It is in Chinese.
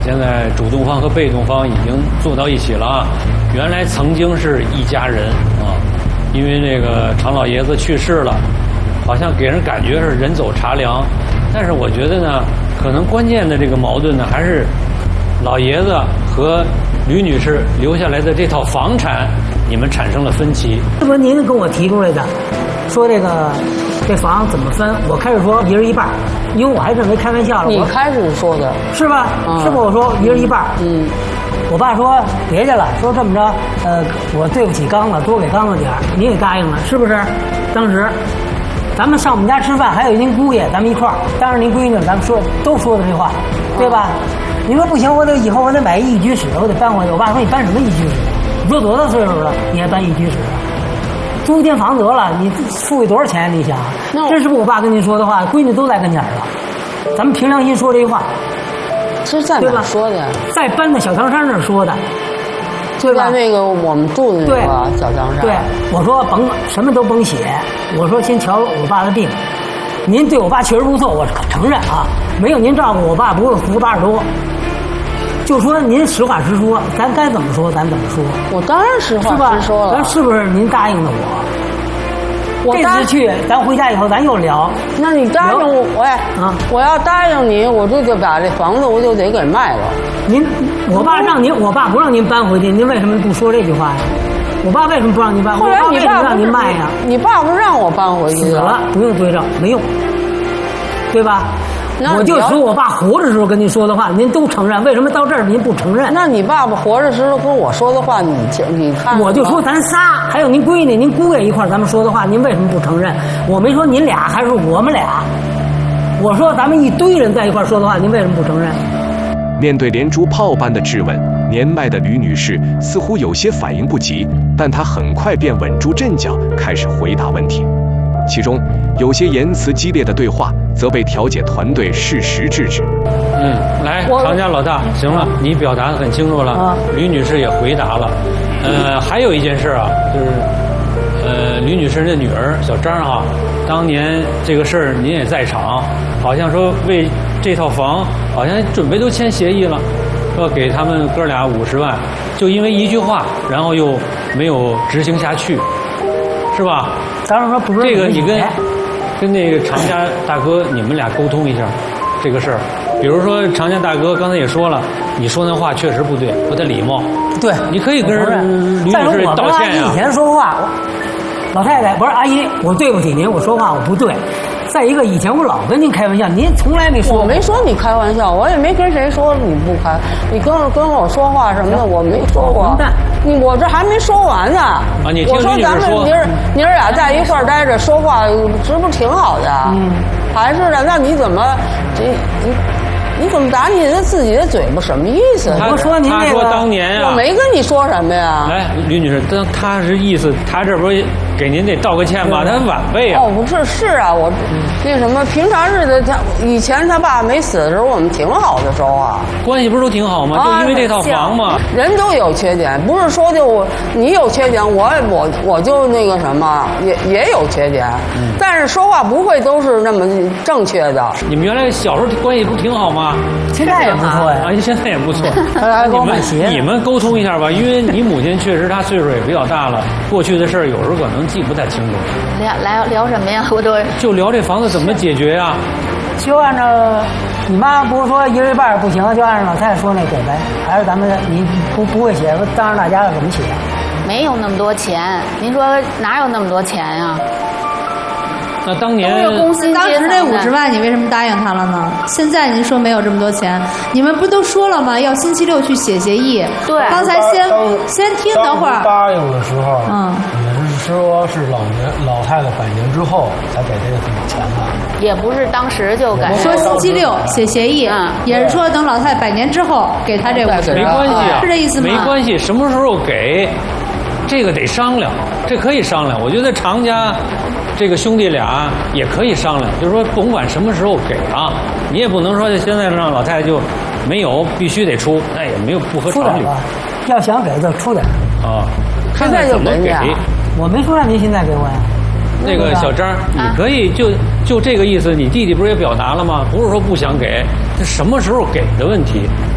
现在主动方和被动方已经坐到一起了啊，原来曾经是一家人啊，因为这个常老爷子去世了，好像给人感觉是人走茶凉，但是我觉得呢，可能关键的这个矛盾呢，还是老爷子和吕女士留下来的这套房产，你们产生了分歧。 这不您跟我提出来的，说这房怎么分？我开始说一人一半，因为我还认为开玩笑了。 你开始说的是吧？是不？我说一人一半。我爸说别介了，说这么着，我对不起刚子，多给刚子点儿，你也答应了，是不是？当时咱们上我们家吃饭，还有您姑爷，咱们一块儿。当然您闺女，咱们都说的这话，对吧？你说不行，以后我得买一居室，我得搬回去。我爸说你搬什么一居室？你说多大岁数了，你还搬一居室？租一间房得了，你付给多少钱？你想，这是不是我爸跟您说的话？闺女都在跟前了，咱们凭良心说这话。 是在哪说的？ 在搬到小汤山那儿说的， 就在那个我们住的那个小汤山。 对，我说甭什么都甭写，我说先瞧我爸的病。您对我爸确实不错，我承认啊，没有您照顾我爸不会活80多。就说您实话实说，咱该怎么说咱怎么说。 我当然实话实说了。 咱是不是您答应的我这次去，咱回家以后咱又聊。 那你答应我，我要答应你，我就得把这房子我就得给卖了。 我爸不让您搬回去，您为什么不说这句话呀？我爸为什么不让您搬？ 后来你爸让您卖呀？ 你爸不让我搬回去。 死了，不用对证，没用，对吧？我就说我爸活着时候跟您说的话，您都承认，为什么到这儿您不承认？ 那你爸爸活着时候跟我说的话，你看， 我就说咱仨，还有您闺女、您姑爷一块儿，咱们说的话，您为什么不承认？我没说您俩，还是我们俩。我说咱们一堆人在一块儿说的话，您为什么不承认？ 面对连珠炮般的质问，年迈的吕女士似乎有些反应不及，但她很快便稳住阵脚，开始回答问题。其中有些言辞激烈的对话则被调解团队适时制止。 来，常家老大，行了，你表达得很清楚了，吕女士也回答了。还有一件事啊，就是吕女士的女儿小张啊，当年这个事儿您也在场，好像说为这套房好像准备都签协议了，说给他们哥俩50万，就因为一句话，然后又没有执行下去，是吧？ 当然说不是这个，你跟那个常家大哥你们俩沟通一下这个事儿。比如说常家大哥刚才也说了，你说那话确实不对，不太礼貌。 对， 你可以跟吕女士道歉呀。 以前说话，老太太不是阿姨，我对不起您，我说话我不对。再一个，以前我老跟您开玩笑，您从来没说。 我没说你开玩笑，我也没跟谁说你不开。你跟我说话什么的，我没说过。我这还没说完呢。 啊，你听我说咱们妮儿俩在一块儿待着说话，这不挺好的？还是的，那你怎么你怎么打你自己的嘴巴？什么意思？ 我说您这个，当年啊， 我没跟你说什么呀。 来，吕女士，他是意思，他这不是给您得道个歉吗？他晚辈啊。 哦，不是，是啊，我那什么，平常日子以前他爸没死的时候，我们挺好的时候啊， 关系不是都挺好吗？就因为这套房嘛。 人都有缺点，不是说就你有缺点，我就那个什么，也有缺点，但是说话不会都是那么正确的。 你们原来小时候关系不挺好吗？ 现在也不错呀， 现在也不错。 你们沟通一下吧，因为你母亲确实她岁数也比较大了，过去的事儿有时候可能记不太清楚。 聊什么呀？我就聊这房子怎么解决呀？ 就按照你妈不是说一人一半不行，就按照老太太说那给呗，还是咱们你不会写，当着大家怎么写？ 没有那么多钱，您说哪有那么多钱呀？ 那当年当时那50万，你为什么答应他了呢？现在您说没有这么多钱，你们不都说了吗？要星期六去写协议。 对， 刚才先听等会儿。 答应的时候，也是说是老太太100年之后才给这个钱的， 也不是当时就给。 说星期六写协议，也是说等老太太100年之后给他这50万。 没关系啊， 是这意思吗？ 没关系，什么时候给，这个得商量，这可以商量。我觉得常家。这个兄弟俩也可以商量，就是说甭管什么时候给啊，你也不能说现在让老太太就没有，必须得出，那也没有不合常理。 要想给就出点啊，看看怎么给。 我没说让您现在给我呀。 那个小张，你可以就这个意思，你弟弟不是也表达了吗？不是说不想给，这什么时候给的问题。